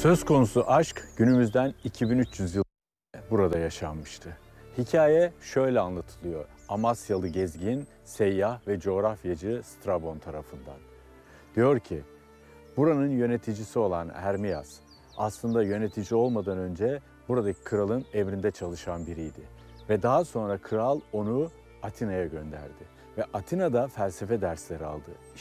Söz konusu aşk günümüzden 2300 yıl burada yaşanmıştı. Hikaye şöyle anlatılıyor. Amasyalı gezgin, seyyah ve coğrafyacı Strabon tarafından. Diyor ki, buranın yöneticisi olan Hermias aslında yönetici olmadan önce buradaki kralın emrinde çalışan biriydi. Ve daha sonra kral onu Atina'ya gönderdi. Ve Atina'da felsefe dersleri aldı.